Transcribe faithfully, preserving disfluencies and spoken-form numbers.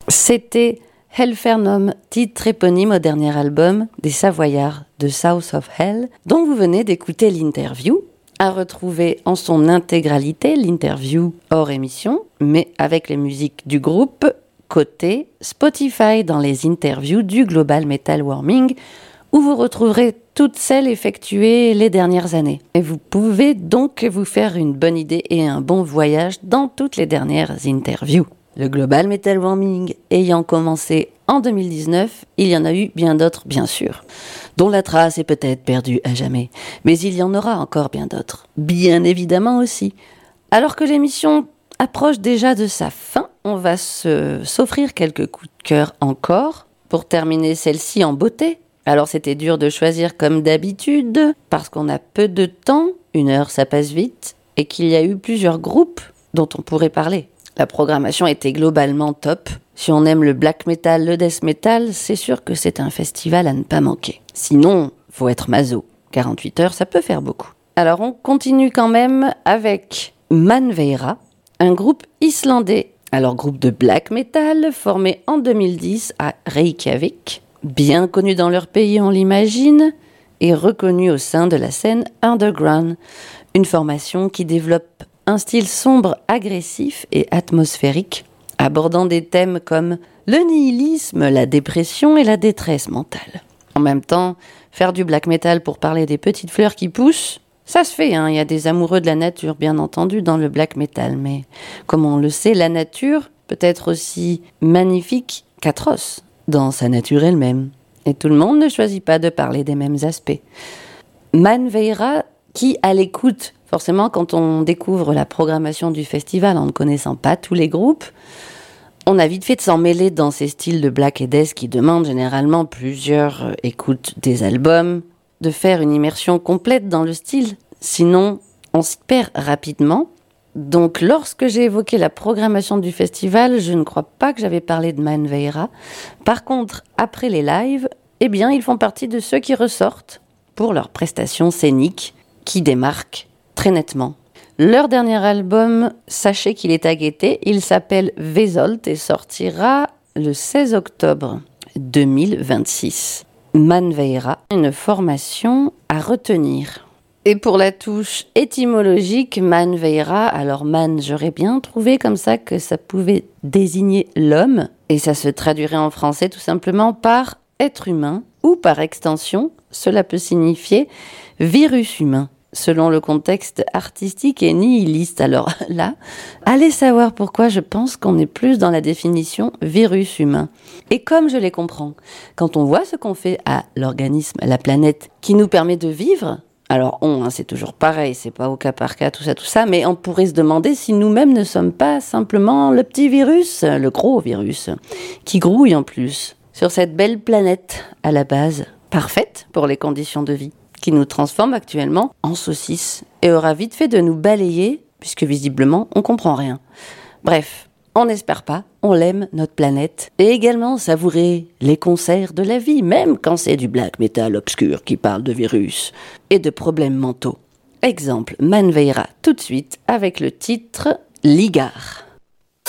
C'était Hellfernum, titre éponyme au dernier album des Savoyards de South of Hell, dont vous venez d'écouter l'interview, à retrouver en son intégralité, l'interview hors émission, mais avec les musiques du groupe, côté Spotify dans les interviews du Global Metal Warming, où vous retrouverez toutes celles effectuées les dernières années. Et vous pouvez donc vous faire une bonne idée et un bon voyage dans toutes les dernières interviews. Le Global Metal Warming ayant commencé en deux mille dix-neuf, il y en a eu bien d'autres, bien sûr, dont la trace est peut-être perdue à jamais. Mais il y en aura encore bien d'autres, bien évidemment aussi. Alors que l'émission approche déjà de sa fin, on va se, s'offrir quelques coups de cœur encore, pour terminer celle-ci en beauté. Alors c'était dur de choisir comme d'habitude, parce qu'on a peu de temps, une heure ça passe vite, et qu'il y a eu plusieurs groupes dont on pourrait parler. La programmation était globalement top. Si on aime le black metal, le death metal, c'est sûr que c'est un festival à ne pas manquer. Sinon, faut être maso. quarante-huit heures, ça peut faire beaucoup. Alors on continue quand même avec Manveira, un groupe islandais. Alors groupe de black metal formé en deux mille dix à Reykjavik, bien connu dans leur pays, on l'imagine, et reconnu au sein de la scène underground. Une formation qui développe un style sombre, agressif et atmosphérique, abordant des thèmes comme le nihilisme, la dépression et la détresse mentale. En même temps, faire du black metal pour parler des petites fleurs qui poussent, ça se fait, hein. Il y a des amoureux de la nature, bien entendu, dans le black metal, mais comme on le sait, la nature peut être aussi magnifique qu'atroce dans sa nature elle-même. Et tout le monde ne choisit pas de parler des mêmes aspects. Manveira, qui à l'écoute, forcément, quand on découvre la programmation du festival en ne connaissant pas tous les groupes, on a vite fait de s'en mêler dans ces styles de black et death qui demandent généralement plusieurs euh, écoutes des albums, de faire une immersion complète dans le style. Sinon, on s'y perd rapidement. Donc, lorsque j'ai évoqué la programmation du festival, je ne crois pas que j'avais parlé de Manveira. Par contre, après les lives, eh bien, ils font partie de ceux qui ressortent pour leurs prestations scéniques qui démarquent très nettement. Leur dernier album, sachez qu'il est à guetter, il s'appelle Vesolt et sortira le seize octobre deux mille vingt-six. Manveira, une formation à retenir. Et pour la touche étymologique, Manveira, alors man, j'aurais bien trouvé comme ça que ça pouvait désigner l'homme, et ça se traduirait en français tout simplement par être humain, ou par extension, cela peut signifier virus humain, selon le contexte artistique et nihiliste. Alors là, allez savoir pourquoi je pense qu'on est plus dans la définition virus humain. Et comme je les comprends, quand on voit ce qu'on fait à l'organisme, à la planète, qui nous permet de vivre, alors on, hein, c'est toujours pareil, c'est pas au cas par cas, tout ça, tout ça, mais on pourrait se demander si nous-mêmes ne sommes pas simplement le petit virus, le gros virus, qui grouille en plus, sur cette belle planète, à la base, parfaite pour les conditions de vie, qui nous transforme actuellement en saucisses et aura vite fait de nous balayer, puisque visiblement, on comprend rien. Bref, on n'espère pas, on l'aime, notre planète, et également savourer les concerts de la vie, même quand c'est du black metal obscur qui parle de virus et de problèmes mentaux. Exemple, Manveira, tout de suite, avec le titre « Ligar ».